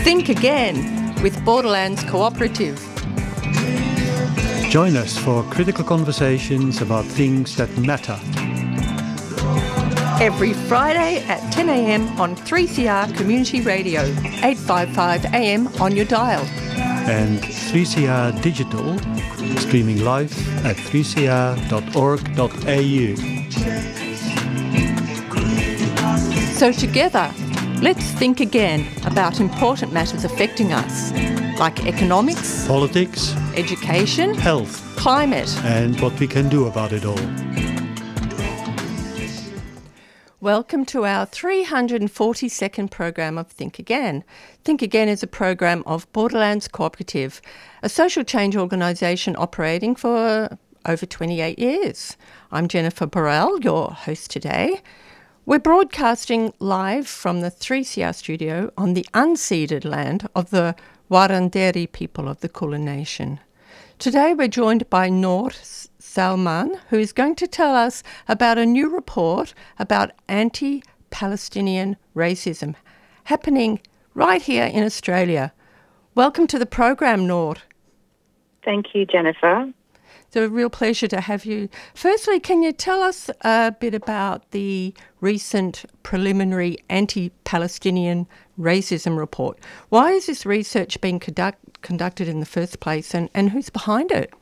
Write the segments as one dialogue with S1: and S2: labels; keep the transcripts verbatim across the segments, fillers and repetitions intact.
S1: Think Again with Borderlands Cooperative.
S2: Join us for critical conversations about things that matter.
S1: Every Friday at ten a.m. on three C R Community Radio, eight fifty-five A M on your dial.
S2: And three C R Digital, streaming live at three c r dot org dot a u.
S1: So together, let's think again about important matters affecting us, like economics,
S2: Politics,
S1: education,
S2: health,
S1: climate,
S2: and what we can do about it all.
S1: Welcome to our three hundred forty-second program of Think Again. Think Again is a program of Borderlands Cooperative, a social change organisation operating for over twenty-eight years. I'm Jennifer Burrell, your host today. We're broadcasting live from the three C R studio on the unceded land of the Wurundjeri people of the Kulin Nation. Today we're joined by Noor Salman, who is going to tell us about a new report about anti-Palestinian racism happening right here in Australia. Welcome to the program, Noor.
S3: Thank you, Jennifer.
S1: It's a real pleasure to have you. Firstly, can you tell us a bit about the recent preliminary anti-Palestinian racism report? Why is this research being conduct- conducted in the first place, and, and who's behind it?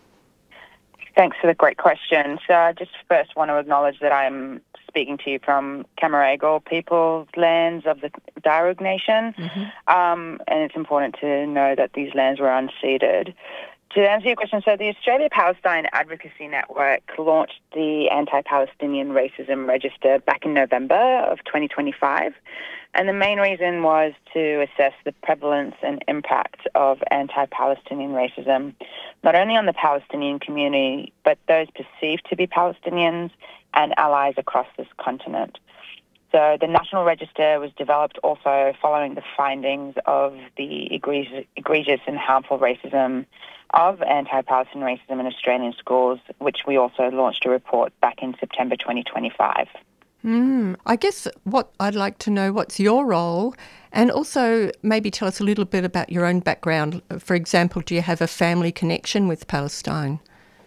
S3: Thanks for the great question. So I just first want to acknowledge that I'm speaking to you from Camaragal people's lands of the Darug Nation, mm-hmm. um, and it's important to know that these lands were unceded. To answer your question, so the Australia-Palestine Advocacy Network launched the Anti-Palestinian Racism Register back in November of twenty twenty-five, and the main reason was to assess the prevalence and impact of anti-Palestinian racism, not only on the Palestinian community, but those perceived to be Palestinians and allies across this continent. So the National Register was developed also following the findings of the egregious, egregious and harmful racism of anti-Palestinian racism in Australian schools, which we also launched a report back in September twenty twenty-five.
S1: Mm, I guess what I'd like to know, what's your role, and also maybe tell us a little bit about your own background. For example, do you have a family connection with Palestine?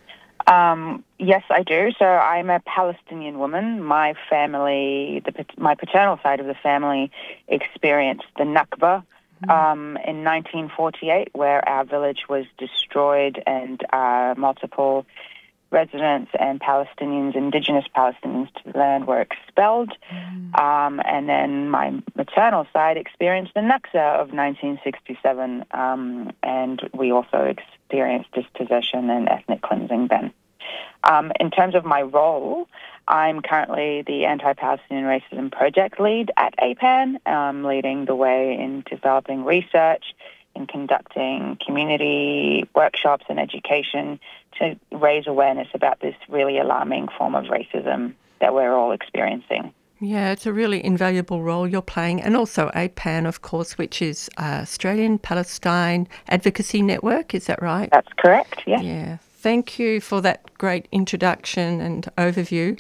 S3: Um, yes, I do. So I'm a Palestinian woman. My family, the, my paternal side of the family, experienced the Nakba um, in nineteen forty-eight, where our village was destroyed and uh, multiple residents and Palestinians, indigenous Palestinians to the land, were expelled. Mm. Um, and then my maternal side experienced the Naksa of nineteen sixty-seven, um, and we also experienced dispossession and ethnic cleansing then. Um, in terms of my role, I'm currently the Anti-Palestinian Racism Project lead at A P A N, um, leading the way in developing research and conducting community workshops and education to raise awareness about this really alarming form of racism that we're all experiencing.
S1: Yeah, it's a really invaluable role you're playing, and also A P A N, of course, which is uh, Australian Palestine Advocacy Network, is that right?
S3: That's correct, yes.
S1: Yeah, thank you for that great introduction and overview.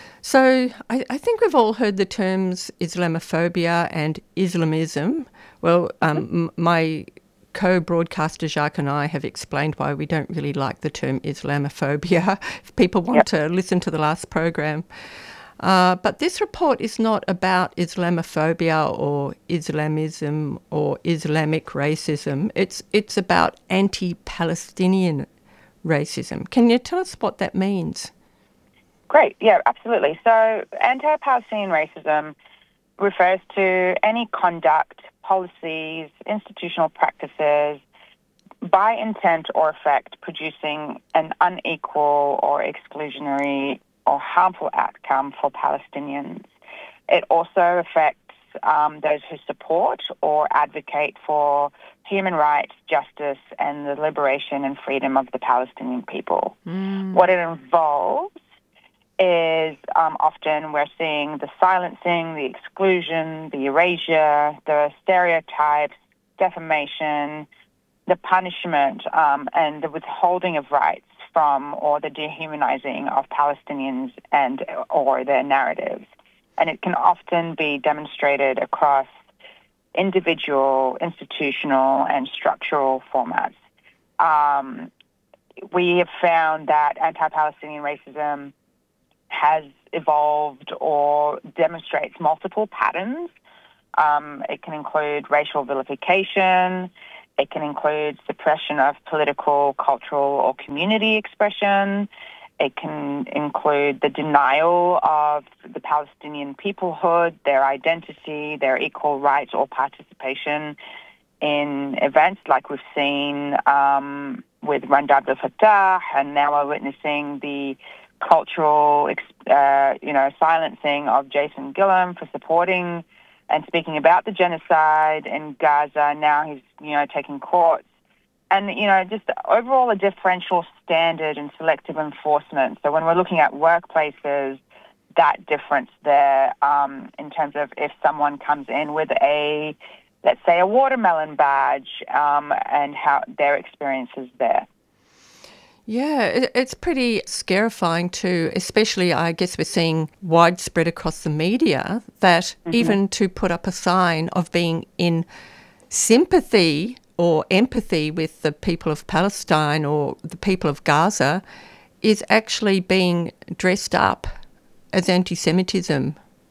S1: So I, I think we've all heard the terms Islamophobia and Islamism. Well, um, m- my co-broadcaster Jacques and I have explained why we don't really like the term Islamophobia, if people want yep. to listen to the last program. Uh, but this report is not about Islamophobia or Islamism or Islamic racism. It's it's about anti-Palestinian racism. Can you tell us what that means?
S3: Great, yeah, absolutely. So anti-Palestinian racism refers to any conduct, policies, institutional practices by intent or effect producing an unequal or exclusionary or harmful outcome for Palestinians. It also affects um, those who support or advocate for human rights, justice, and the liberation and freedom of the Palestinian people. Mm. What it involves is um, often we're seeing the silencing, the exclusion, the erasure, the stereotypes, defamation, the punishment, um, and the withholding of rights from or the dehumanizing of Palestinians and or their narratives. And it can often be demonstrated across individual, institutional, and structural formats. Um, we have found that anti-Palestinian racism has evolved or demonstrates multiple patterns. Um, it can include racial vilification. It can include suppression of political, cultural, or community expression. It can include the denial of the Palestinian peoplehood, their identity, their equal rights or participation in events like we've seen um, with Rand Abdel Fattah, and now we're witnessing the cultural, uh, you know, silencing of Jason Gillum for supporting and speaking about the genocide in Gaza. Now he's, you know, taking courts. And, you know, just overall a differential standard and selective enforcement. So when we're looking at workplaces, that difference there um, in terms of if someone comes in with a, let's say, a watermelon badge um, and how their experience is there.
S1: Yeah, it, it's pretty scarifying too, especially I guess we're seeing widespread across the media that mm-hmm. even to put up a sign of being in sympathy or empathy with the people of Palestine or the people of Gaza is actually being dressed up as anti-Semitism.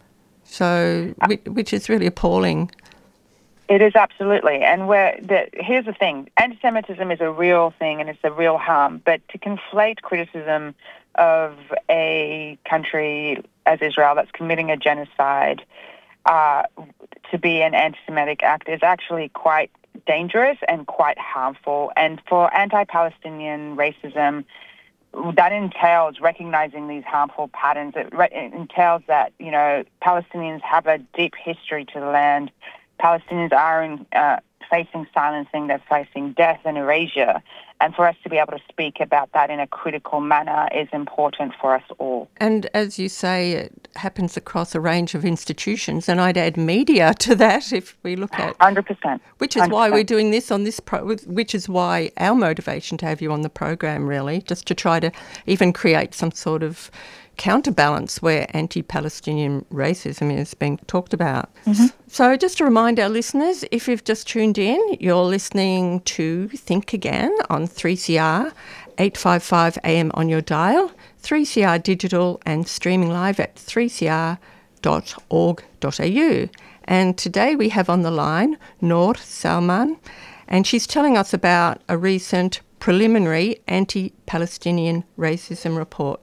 S1: So, which is really appalling.
S3: It is absolutely. And we're, the, here's the thing. Anti-Semitism is a real thing and it's a real harm. But to conflate criticism of a country as Israel that's committing a genocide uh, to be an anti-Semitic act is actually quite dangerous and quite harmful. And for anti-Palestinian racism, that entails recognizing these harmful patterns. It, re- it entails that, you know, Palestinians have a deep history to the land. Palestinians are in, uh, facing silencing, they're facing death and erasure. And for us to be able to speak about that in a critical manner is important for us all.
S1: And as you say, it happens across a range of institutions, and I'd add media to that if we look at...
S3: one hundred percent.
S1: Which is one hundred percent. Why we're doing this on this... Pro, which is why our motivation to have you on the program, really, just to try to even create some sort of counterbalance where anti-Palestinian racism is being talked about. Mm-hmm. So just to remind our listeners, if you've just tuned in, you're listening to Think Again on three C R, eight fifty-five A M on your dial, three C R Digital, and streaming live at three c r dot org dot a u. And today we have on the line Noor Salman, and she's telling us about a recent preliminary anti-Palestinian racism report.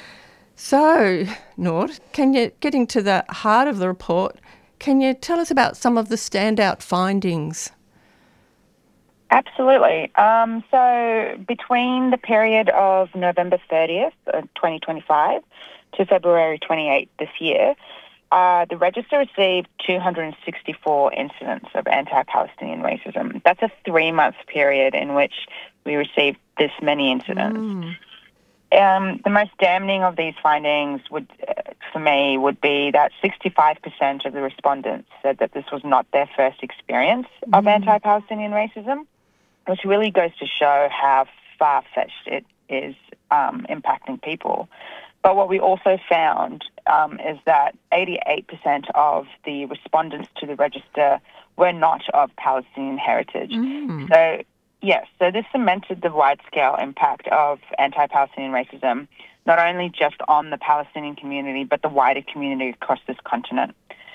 S1: So, Noor, can you, getting to the heart of the report, can you tell us about some of the standout findings?
S3: Absolutely. Um, so between the period of November thirtieth, twenty twenty-five to February twenty-eighth this year, uh, the Register received two hundred sixty-four incidents of anti-Palestinian racism. That's a three-month period in which we received this many incidents. Mm. Um, the most damning of these findings would, uh, for me, would be that sixty-five percent of the respondents said that this was not their first experience mm. of anti-Palestinian racism, which really goes to show how far-fetched it is um, impacting people. But what we also found um, is that eighty-eight percent of the respondents to the Register were not of Palestinian heritage. Mm. So, yes, so this cemented the wide-scale impact of anti-Palestinian racism, not only just on the Palestinian community, but the wider community across this continent.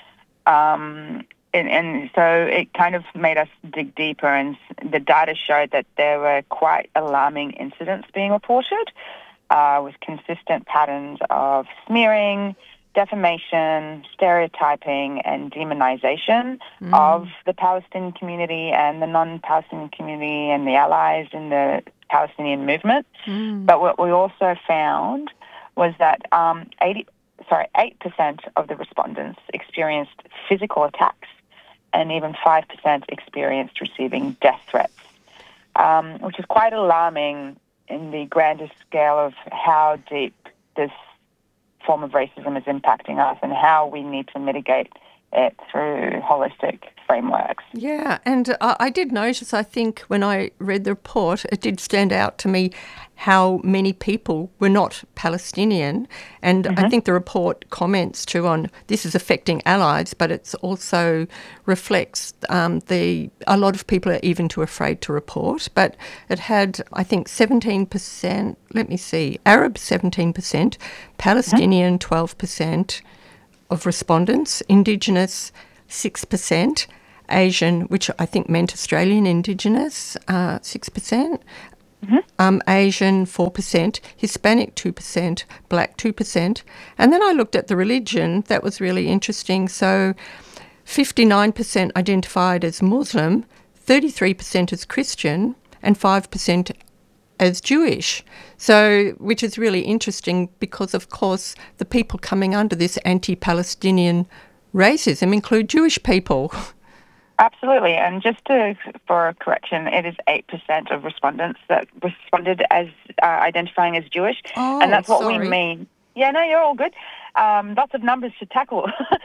S3: Um, and, and so it kind of made us dig deeper, and the data showed that there were quite alarming incidents being reported, uh, with consistent patterns of smearing, defamation, stereotyping, and demonization mm. of the Palestinian community and the non-Palestinian community and the allies in the Palestinian movement. Mm. But what we also found was that um, eighty, sorry, eight percent of the respondents experienced physical attacks, and even five percent experienced receiving death threats, um, which is quite alarming in the grander scale of how deep this form of racism is impacting us and how we need to mitigate it through holistic frameworks.
S1: Yeah, and uh, I did notice, I think, when I read the report, it did stand out to me how many people were not Palestinian. And mm-hmm. I think the report comments too on this is affecting allies, but it also reflects um, the a lot of people are even too afraid to report. But it had, I think, seventeen percent, let me see, Arab seventeen percent, Palestinian mm-hmm. twelve percent of respondents, Indigenous six percent, Asian, which I think meant Australian Indigenous, uh, six percent, mm-hmm. um, Asian four percent, Hispanic two percent, Black two percent. And then I looked at the religion. That was really interesting. So fifty-nine percent identified as Muslim, thirty-three percent as Christian, and five percent as Jewish. So, which is really interesting because, of course, the people coming under this anti-Palestinian racism include Jewish people.
S3: Absolutely. And just to, for a correction, it is eight percent of respondents that responded as uh, identifying as Jewish.
S1: Oh,
S3: and that's what
S1: sorry.
S3: we mean. Yeah, no, you're all good. Um, lots of numbers to tackle.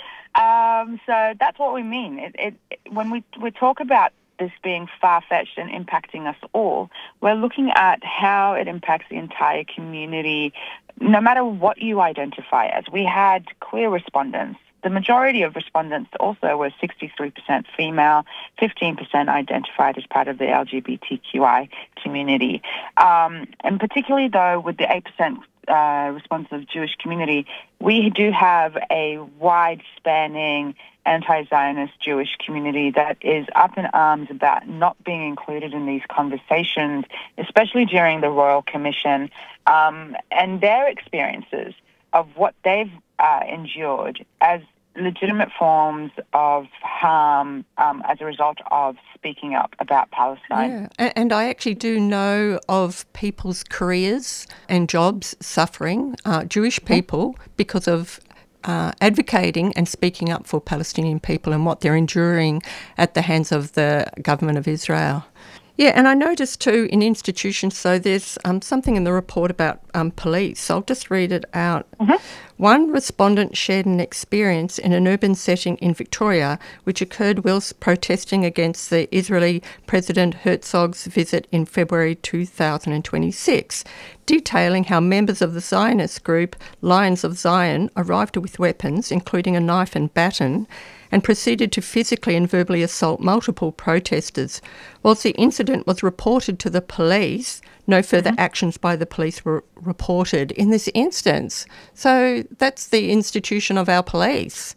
S3: um, so that's what we mean. It, it, it, when we, we talk about this being far-fetched and impacting us all, we're looking at how it impacts the entire community, no matter what you identify as. We had queer respondents. The majority of respondents also were sixty-three percent female, fifteen percent identified as part of the L G B T Q I community. Um, and particularly, though, with the eight percent uh, response of Jewish community, we do have a wide-spanning anti-Zionist Jewish community that is up in arms about not being included in these conversations, especially during the Royal Commission, um, and their experiences of what they've uh, endured as legitimate forms of harm um, as a result of speaking up about Palestine.
S1: Yeah, and I actually do know of people's careers and jobs suffering, uh, Jewish people, because of Uh, advocating and speaking up for Palestinian people and what they're enduring at the hands of the government of Israel. Yeah, and I noticed too in institutions, so there's um, something in the report about um, police. I'll just read it out. Mm-hmm. One respondent shared an experience in an urban setting in Victoria which occurred whilst protesting against the Israeli President Herzog's visit in February two thousand twenty-six, detailing how members of the Zionist group Lions of Zion arrived with weapons, including a knife and baton, and proceeded to physically and verbally assault multiple protesters. Whilst the incident was reported to the police, no further mm-hmm. actions by the police were reported in this instance. So that's the institution of our police.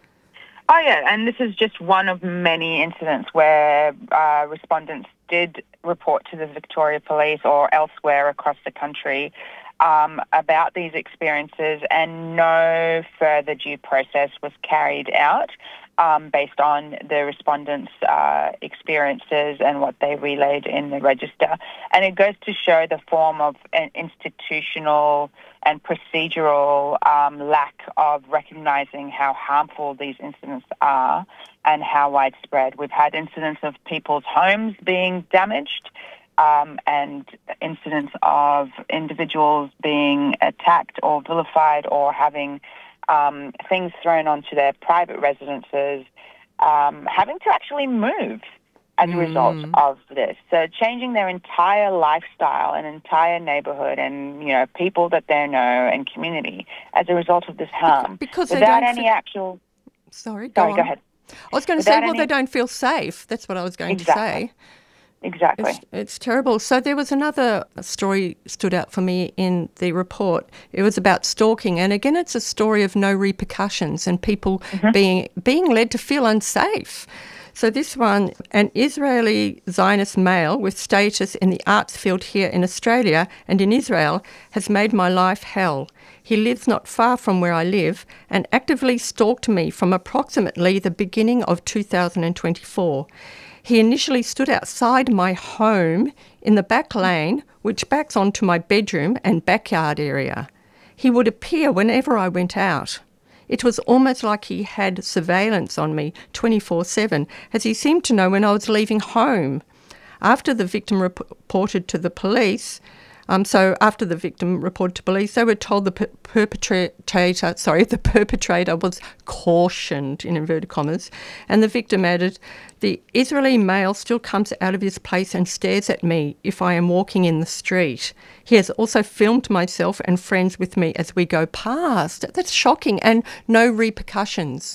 S3: Oh, yeah, and this is just one of many incidents where uh, respondents did report to the Victoria Police or elsewhere across the country um, about these experiences, and no further due process was carried out um, based on the respondents' uh, experiences and what they relayed in the register. And it goes to show the form of an institutional and procedural um, lack of recognising how harmful these incidents are and how widespread. We've had incidents of people's homes being damaged um, and incidents of individuals being attacked or vilified or having um, things thrown onto their private residences, um, having to actually move as a result mm. of this. So changing their entire lifestyle and entire neighbourhood and, you know, people that they know and community as a result of this harm.
S1: Because
S3: without any
S1: feel...
S3: actual...
S1: Sorry, go
S3: Sorry,
S1: on.
S3: go ahead.
S1: I was going to
S3: without
S1: say, well,
S3: any...
S1: they don't feel safe. That's what I was going
S3: exactly.
S1: to say.
S3: Exactly.
S1: It's, it's terrible. So there was another story stood out for me in the report. It was about stalking. And again, it's a story of no repercussions and people mm-hmm. being being led to feel unsafe. So this one, an Israeli Zionist male with status in the arts field here in Australia and in Israel has made my life hell. He lives not far from where I live and actively stalked me from approximately the beginning of two thousand twenty-four. He initially stood outside my home in the back lane, which backs onto my bedroom and backyard area. He would appear whenever I went out. It was almost like he had surveillance on me twenty-four seven, as he seemed to know when I was leaving home. After the victim rep- reported to the police, Um, so after the victim reported to police, they were told the per- perpetrator, sorry, the perpetrator was cautioned, in inverted commas, and the victim added, "The Israeli male still comes out of his place and stares at me if I am walking in the street. He has also filmed myself and friends with me as we go past." That's shocking, and no repercussions.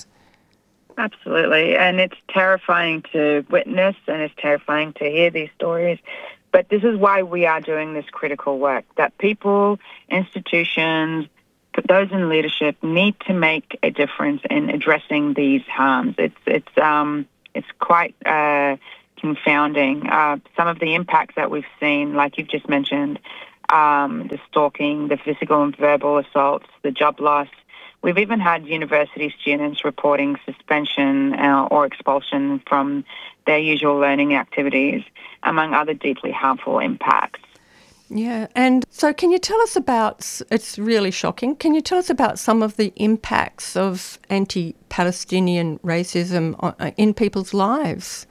S3: Absolutely. And it's terrifying to witness, and it's terrifying to hear these stories. But this is why we are doing this critical work, that people, institutions, those in leadership need to make a difference in addressing these harms. It's it's um it's quite uh, confounding. Uh, some of the impacts that we've seen, like you've just mentioned, um, the stalking, the physical and verbal assaults, the job loss. We've even had university students reporting suspension uh, or expulsion from their usual learning activities, among other deeply harmful impacts.
S1: Yeah, and so can you tell us about, it's really shocking, can you tell us about some of the impacts of anti-Palestinian racism in people's lives?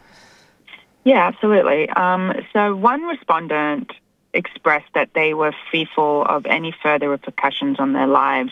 S3: Yeah, absolutely. Um, so one respondent expressed that they were fearful of any further repercussions on their lives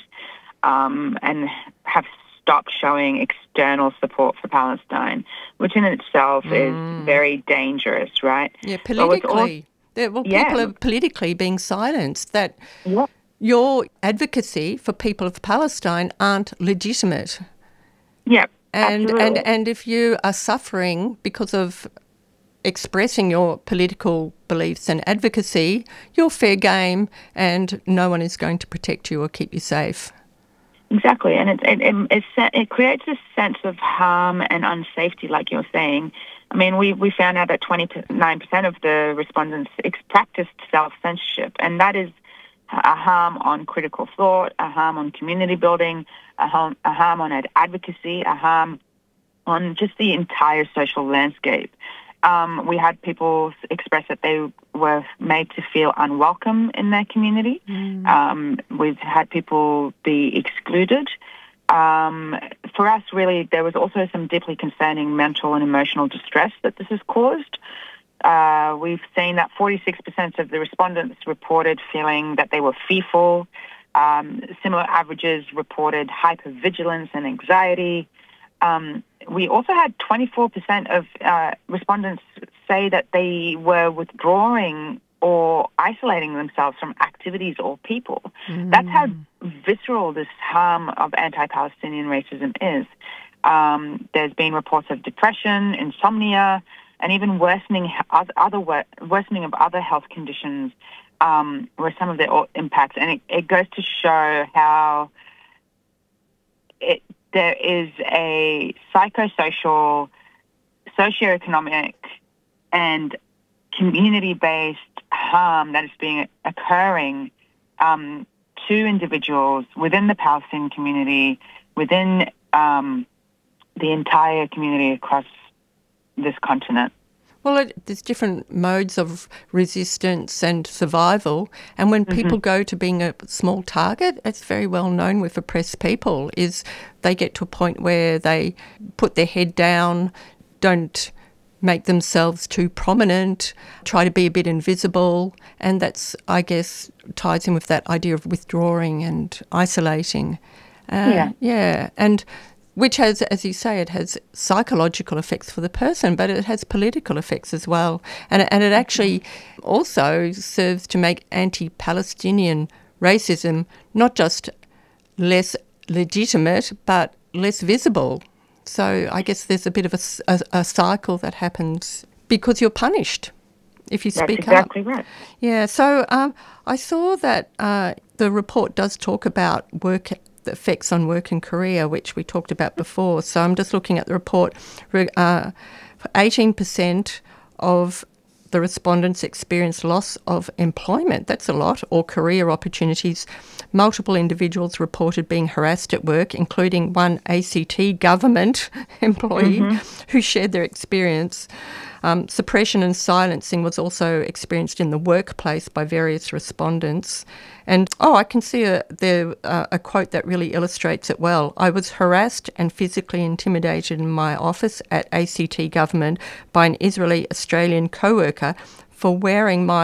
S3: um, and have stopped showing external support for Palestine, which in itself mm. is very dangerous, right?
S1: Yeah, politically. Well, well
S3: yeah.
S1: people are politically being silenced, that
S3: yeah.
S1: your advocacy for people of Palestine aren't legitimate.
S3: Yeah,
S1: and,
S3: absolutely.
S1: And, and if you are suffering because of expressing your political beliefs and advocacy, you're fair game and no one is going to protect you or keep you safe.
S3: Exactly, and it, it, it, it creates a sense of harm and unsafety, like you're saying. I mean, we, we found out that twenty-nine percent of the respondents practiced self-censorship, and that is a harm on critical thought, a harm on community building, a harm, a harm on advocacy, a harm on just the entire social landscape. Um, we had people express that they were made to feel unwelcome in their community. Mm. Um, we've had people be excluded. Um, for us, really, there was also some deeply concerning mental and emotional distress that this has caused. Uh, we've seen that forty-six percent of the respondents reported feeling that they were fearful. Um, similar averages reported hypervigilance and anxiety. Um, we also had twenty-four percent of uh, respondents say that they were withdrawing or isolating themselves from activities or people. Mm. That's how visceral this harm of anti-Palestinian racism is. Um, there's been reports of depression, insomnia, and even worsening other worsening of other health conditions um, were some of the impacts. And it, it goes to show how it, there is a psychosocial, socioeconomic, and community-based harm that is being occurring um, to individuals within the Palestinian community, within um, the entire community across this continent.
S1: Well, it, there's different modes of resistance and survival, and when mm-hmm. people go to being a small target, it's very well known with oppressed people, is they get to a point where they put their head down, don't make themselves too prominent, try to be a bit invisible, and that's, I guess, ties in with that idea of withdrawing and isolating. Uh,
S3: yeah.
S1: Yeah, and which has, as you say, it has psychological effects for the person, but it has political effects as well. And, and it actually also serves to make anti-Palestinian racism not just less legitimate, but less visible. So I guess there's a bit of a, a, a cycle that happens because you're punished if you speak
S3: up. That's exactly
S1: up.
S3: right.
S1: Yeah, so um, I saw that uh, the report does talk about work the effects on work and career, which we talked about before. So I'm just looking at the report. Uh, eighteen percent of the respondents experienced loss of employment. That's a lot, or career opportunities. Multiple individuals reported being harassed at work, including one A C T government employee mm-hmm. who shared their experience. Um, suppression and silencing was also experienced in the workplace by various respondents. And, oh, I can see a, there, uh, a quote that really illustrates it well. I was harassed and physically intimidated in my office at A C T government by an Israeli-Australian co-worker for wearing my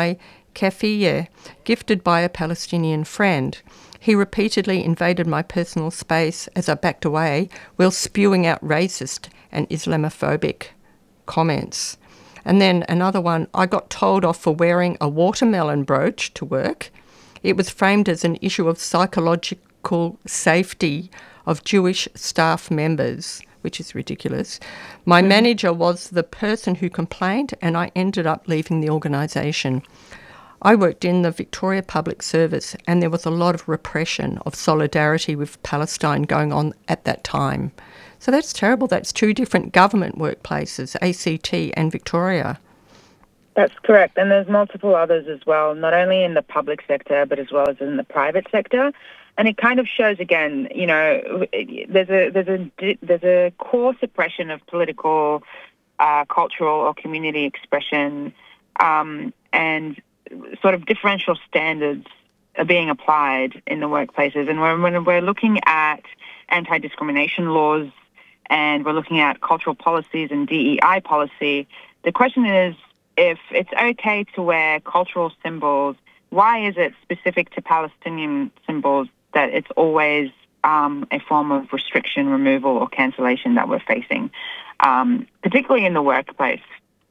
S1: Kefiyeh, gifted by a Palestinian friend. He repeatedly invaded my personal space as I backed away while spewing out racist and Islamophobic comments. And then another one, I got told off for wearing a watermelon brooch to work. It was framed as an issue of psychological safety of Jewish staff members, which is ridiculous. My mm. manager was the person who complained, and I ended up leaving the organisation. I worked in the Victoria Public Service, and there was a lot of repression of solidarity with Palestine going on at that time. So that's terrible. That's two different government workplaces, A C T and Victoria.
S3: That's correct. And there's multiple others as well, not only in the public sector, but as well as in the private sector. And it kind of shows, again, you know, there's a there's a there's a core suppression of political, uh, cultural, or community expression, um, and sort of differential standards are being applied in the workplaces. And when, when we're looking at anti-discrimination laws and we're looking at cultural policies and D E I policy, the question is, if it's okay to wear cultural symbols, why is it specific to Palestinian symbols that it's always um, a form of restriction, removal, or cancellation that we're facing, um, particularly in the workplace?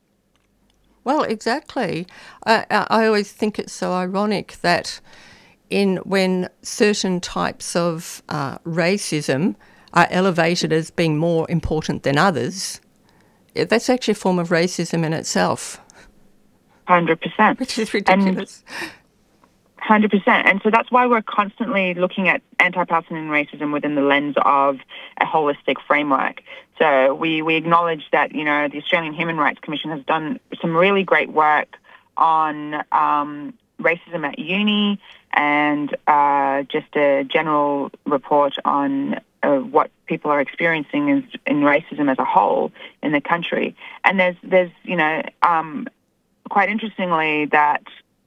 S1: Well, exactly. I, I always think it's so ironic that in when certain types of uh, racism are elevated as being more important than others, that's actually a form of racism in itself.
S3: one hundred percent.
S1: Which is ridiculous.
S3: And one hundred percent. And so that's why we're constantly looking at anti-Palestinian racism within the lens of a holistic framework. So we, we acknowledge that, you know, the Australian Human Rights Commission has done some really great work on um, racism at uni and uh, just a general report on uh, what people are experiencing in, in racism as a whole in the country. And there's, there's you know, um, quite interestingly that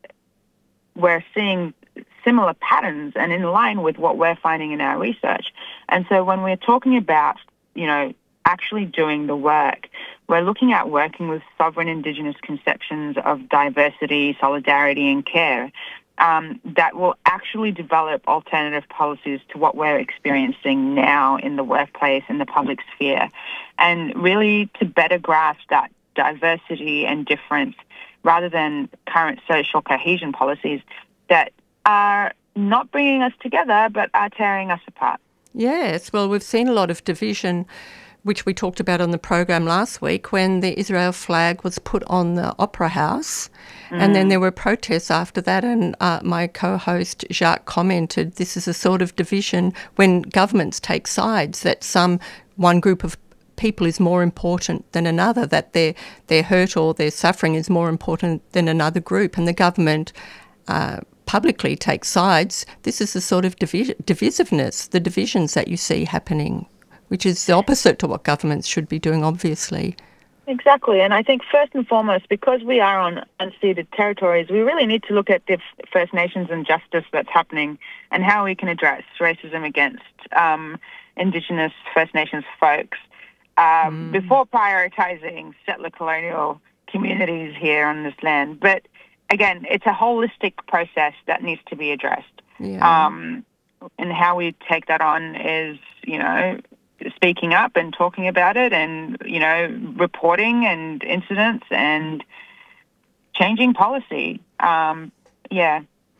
S3: we're seeing similar patterns and in line with what we're finding in our research. And so when we're talking about, you know, actually doing the work, we're looking at working with sovereign Indigenous conceptions of diversity, solidarity, and care um, that will actually develop alternative policies to what we're experiencing now in the workplace, in the public sphere, and really to better grasp that diversity and difference rather than current social cohesion policies that are not bringing us together but are tearing us apart.
S1: Yes, well, we've seen a lot of division, which we talked about on the program last week, when the Israel flag was put on the Opera House. Mm. And then there were protests after that, and uh, my co-host Jacques commented, this is a sort of division when governments take sides, that some one group of people is more important than another, that their their hurt or their suffering is more important than another group, and the government uh, publicly takes sides. This is the sort of divi- divisiveness, the divisions that you see happening, which is the opposite to what governments should be doing, obviously.
S3: Exactly, and I think first and foremost, because we are on unceded territories, we really need to look at the First Nations injustice that's happening and how we can address racism against um, Indigenous First Nations folks um, mm. before prioritising settler colonial communities here on this land. But again, it's a holistic process that needs to be addressed. Yeah. Um, and how we take that on is, you know, speaking up and talking about it and, you know, reporting and incidents and changing policy. Um, yeah.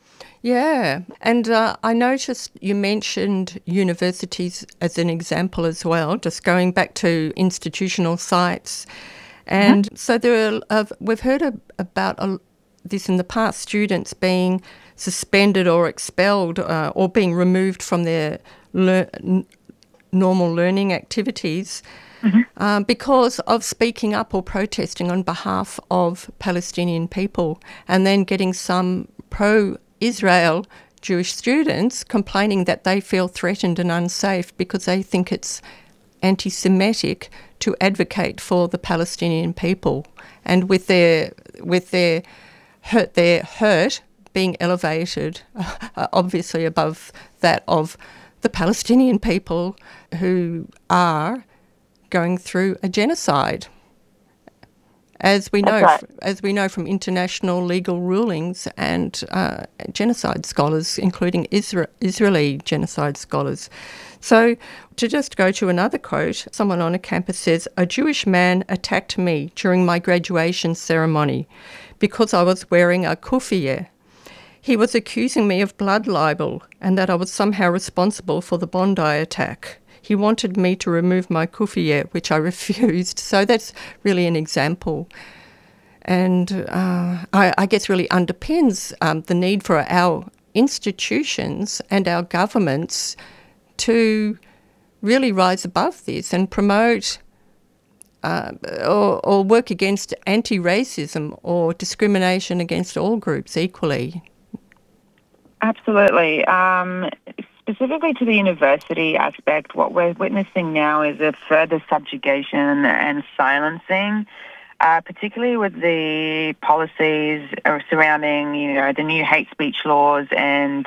S1: Yeah. And uh, I noticed you mentioned universities as an example as well, just going back to institutional sites. And mm-hmm. so there are, uh, we've heard a, about a, this in the past, students being suspended or expelled uh, or being removed from their lear- normal learning activities mm-hmm. um, because of speaking up or protesting on behalf of Palestinian people, and then getting some pro-Israel Jewish students complaining that they feel threatened and unsafe because they think it's anti-Semitic to advocate for the Palestinian people, and with their with their hurt their hurt being elevated uh, obviously above that of the Palestinian people who are going through a genocide. as we know,
S3: right.
S1: as we know from international legal rulings and uh, genocide scholars, including Isra- Israeli genocide scholars. So, to just go to another quote, someone on a campus says, "A Jewish man attacked me during my graduation ceremony because I was wearing a kufieh. He was accusing me of blood libel and that I was somehow responsible for the Bondi attack. He wanted me to remove my kufieh, which I refused." So that's really an example. And uh, I, I guess really underpins um, the need for our institutions and our governments to really rise above this and promote uh, or, or work against anti-racism or discrimination against all groups equally.
S3: Absolutely. Um, specifically to the university aspect, what we're witnessing now is a further subjugation and silencing, uh, particularly with the policies surrounding, you know, the new hate speech laws and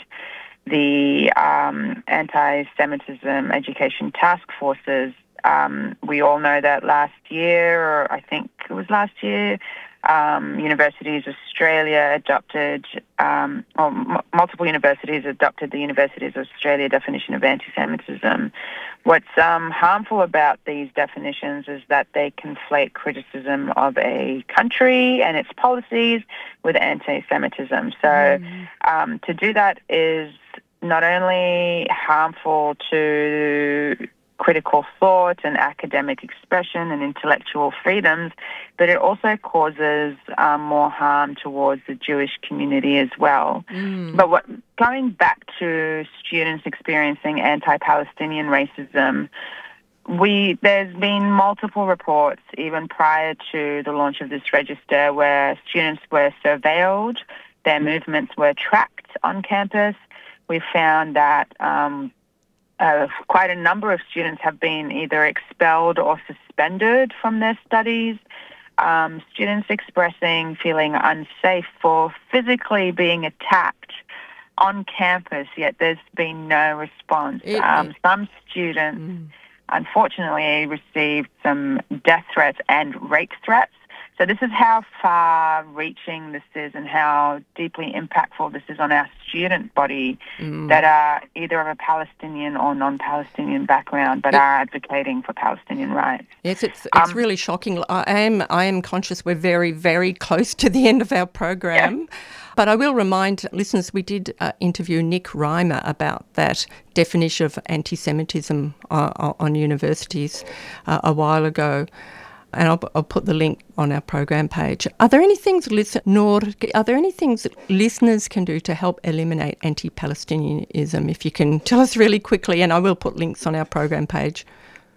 S3: the um, anti-Semitism education task forces. Um, we all know that last year, or I think it was last year, um, Universities Australia adopted, um, or m- multiple universities adopted the Universities of Australia definition of anti-Semitism. What's um, harmful about these definitions is that they conflate criticism of a country and its policies with anti-Semitism. So mm. um, to do that is not only harmful to critical thought and academic expression and intellectual freedoms, but it also causes um, more harm towards the Jewish community as well. Mm. But what, going back to students experiencing anti-Palestinian racism, we there's been multiple reports even prior to the launch of this register where students were surveilled, their movements were tracked on campus. We found that um, uh, quite a number of students have been either expelled or suspended from their studies. Um, students expressing feeling unsafe for physically being attacked on campus, yet there's been no response.
S1: It,
S3: um,
S1: it,
S3: some students,
S1: mm.
S3: unfortunately, received some death threats and rape threats. So this is how far-reaching this is and how deeply impactful this is on our student body mm. that are either of a Palestinian or non-Palestinian background but it, are advocating for Palestinian rights.
S1: Yes, it's it's
S3: um,
S1: really shocking. I am I am conscious we're very, very close to the end of our program. Yeah. But I will remind listeners we did uh, interview Nick Reimer about that definition of anti-Semitism uh, on universities uh, a while ago. And I'll, I'll put the link on our program page. Are there any things, Noor, are there any things that listeners can do to help eliminate anti-Palestinianism? If you can tell us really quickly, and I will put links on our program page.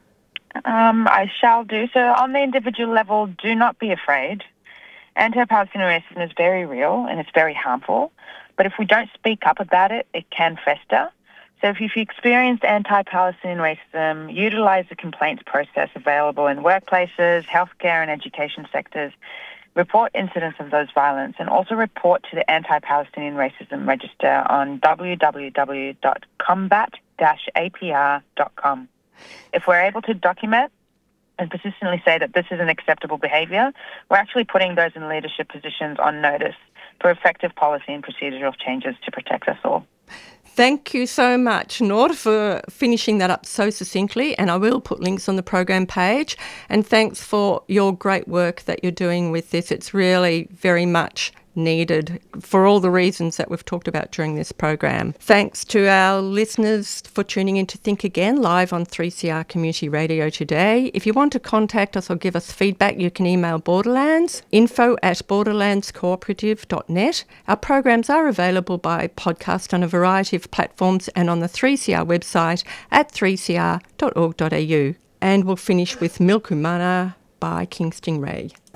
S3: Um, I shall do. So on the individual level, do not be afraid. Anti-Palestinian racism is very real and it's very harmful. But if we don't speak up about it, it can fester. So if you've experienced anti-Palestinian racism, utilise the complaints process available in workplaces, healthcare and education sectors. Report incidents of those violence and also report to the Anti-Palestinian Racism Register on w w w dot combat dash a p r dot com. If we're able to document and persistently say that this is an acceptable behaviour, we're actually putting those in leadership positions on notice for effective policy and procedural changes to protect us all.
S1: Thank you so much, Noor, for finishing that up so succinctly, and I will put links on the program page. And thanks for your great work that you're doing with this. It's really very much needed for all the reasons that we've talked about during this program. Thanks to our listeners for tuning in to Think Again live on three C R Community Radio today. If you want to contact us or give us feedback, you can email Borderlands, info at borderlands cooperative dot net. Our programs are available by podcast on a variety of platforms and on the three C R website at three c r dot org dot a u. And we'll finish with Milkumana by King Stingray.